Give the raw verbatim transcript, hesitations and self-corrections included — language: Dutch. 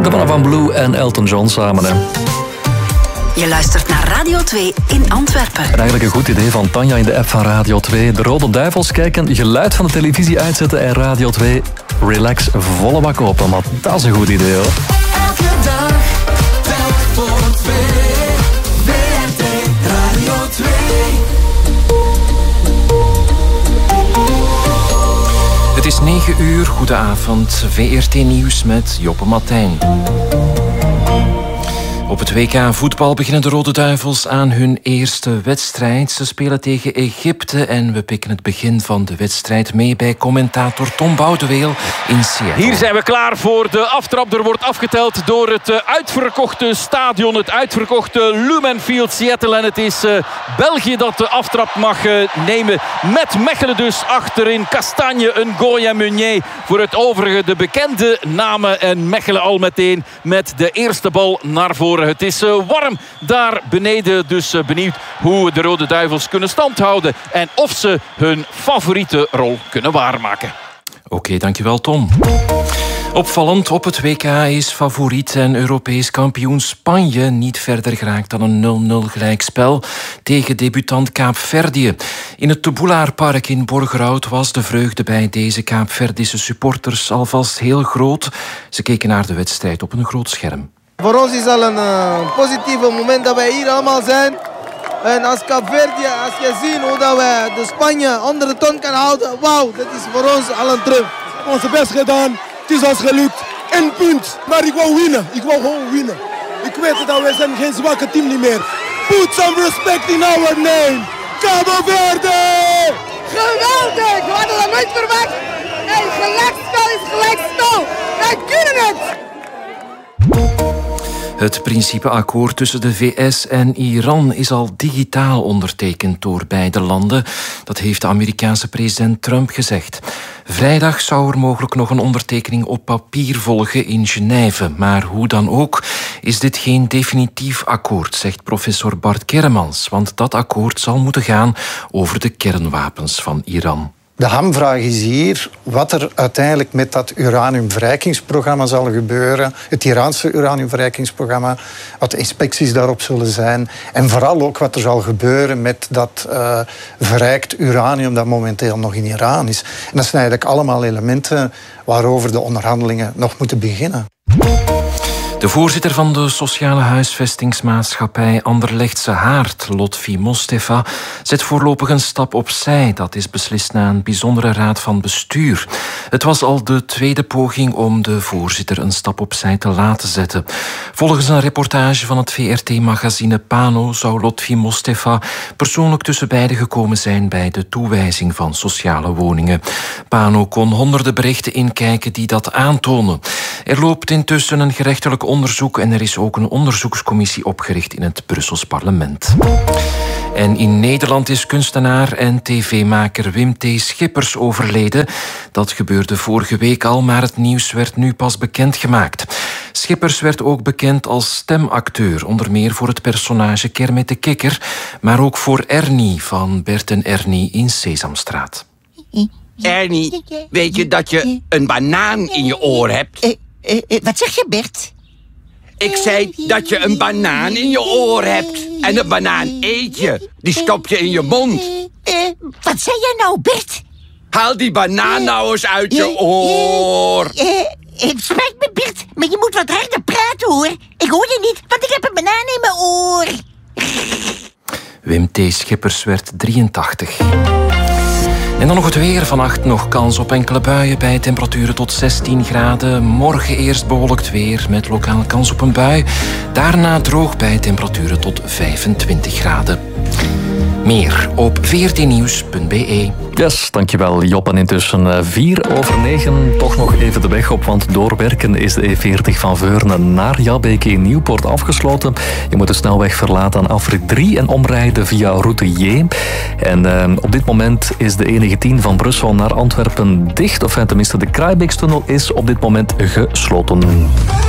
De mannen van Blue en Elton John samen, hè. Je luistert naar Radio twee in Antwerpen. En eigenlijk een goed idee van Tanja in de app van Radio twee. De Rode Duivels kijken, geluid van de televisie uitzetten en Radio twee relax volle bak open. Maar dat is een goed idee, hoor. Elke dag, telk voor twee. V R T Radio twee. Het is negen uur, goedenavond. V R T Nieuws met Joppe Martijn. Op het W K voetbal beginnen de Rode Duivels aan hun eerste wedstrijd. Ze spelen tegen Egypte en we pikken het begin van de wedstrijd mee bij commentator Tom Boudeweel in Seattle. Hier zijn we klaar voor de aftrap. Er wordt afgeteld door het uitverkochte stadion, het uitverkochte Lumen Field Seattle. En het is uh, België dat de aftrap mag uh, nemen. Met Mechelen dus achterin. Castagne, Ngoy en Meunier. Voor het overige de bekende namen. En Mechelen al meteen met de eerste bal naar voren. Het is uh, warm daar beneden. Dus uh, benieuwd hoe de Rode Duivels kunnen standhouden. En of ze hun favoriete rol kunnen waarmaken. Oké, okay, dankjewel Tom. Opvallend, op het W K is favoriet en Europees kampioen Spanje niet verder geraakt dan een nul nul gelijkspel tegen debutant Kaapverdië. In het Tubulaarpark in Borgerhout was de vreugde bij deze Kaapverdische supporters alvast heel groot. Ze keken naar de wedstrijd op een groot scherm. Voor ons is al een uh, positief moment dat wij hier allemaal zijn. En als Kaapverdië, als je ziet hoe dat wij de Spanje onder de ton kan houden, wauw, dat is voor ons al een triomf. We hebben onze best gedaan, het is ons gelukt. Eén punt, maar ik wou winnen, ik wou gewoon winnen. Ik weet dat wij zijn geen zwakke team niet meer. Put some respect in our name, Cabo Verde! Geweldig, we hadden dat nooit verwacht. En gelijkspel is gelijkspel, wij kunnen het! Het principeakkoord tussen de V S en Iran is al digitaal ondertekend door beide landen. Dat heeft de Amerikaanse president Trump gezegd. Vrijdag zou er mogelijk nog een ondertekening op papier volgen in Genève. Maar hoe dan ook is dit geen definitief akkoord, zegt professor Bart Kermans. Want dat akkoord zal moeten gaan over de kernwapens van Iran. De hamvraag is hier wat er uiteindelijk met dat uraniumverrijkingsprogramma zal gebeuren. Het Iraanse uraniumverrijkingsprogramma, wat de inspecties daarop zullen zijn. En vooral ook wat er zal gebeuren met dat uh, verrijkt uranium dat momenteel nog in Iran is. En dat zijn eigenlijk allemaal elementen waarover de onderhandelingen nog moeten beginnen. De voorzitter van de sociale huisvestingsmaatschappij Anderlechtse Haard, Lotfi Mostefa, zet voorlopig een stap opzij. Dat is beslist na een bijzondere raad van bestuur. Het was al de tweede poging om de voorzitter een stap opzij te laten zetten. Volgens een reportage van het V R T-magazine Pano zou Lotfi Mostefa persoonlijk tussen beiden gekomen zijn bij de toewijzing van sociale woningen. Pano kon honderden berichten inkijken die dat aantonen. Er loopt intussen een gerechtelijk onderzoek en er is ook een onderzoekscommissie opgericht in het Brussels parlement. En in Nederland is kunstenaar en tv-maker Wim T. Schippers overleden. Dat gebeurde vorige week al, maar het nieuws werd nu pas bekendgemaakt. Schippers werd ook bekend als stemacteur, onder meer voor het personage Kermit de Kikker, maar ook voor Ernie van Bert en Ernie in Sesamstraat. Ernie, weet je dat je een banaan in je oor hebt? Uh, uh, uh, wat zeg je, Bert? Ik zei dat je een banaan in je oor hebt. En een banaan eet je. Die stop je in je mond. Uh, uh, wat zei jij nou, Bert? Haal die banaan nou eens uit je oor. Uh, uh, het spijt me, Bert, maar je moet wat harder praten, hoor. Ik hoor je niet, want ik heb een banaan in mijn oor. Wim T. Schippers werd drieëntachtig. En dan nog het weer. Vannacht nog kans op enkele buien bij temperaturen tot zestien graden. Morgen eerst bewolkt weer met lokaal kans op een bui. Daarna droog bij temperaturen tot vijfentwintig graden. Meer op v r t nieuws punt b e. Yes, dankjewel Job. En intussen vier over negen toch nog even de weg op, want doorwerken is de E veertig van Veurne naar Jabbeke in Nieuwpoort afgesloten. Je moet de snelweg verlaten aan afrit drie en omrijden via route J. En uh, op dit moment is de E negentien van Brussel naar Antwerpen dicht, of tenminste de Kraaibeekstunnel is op dit moment gesloten.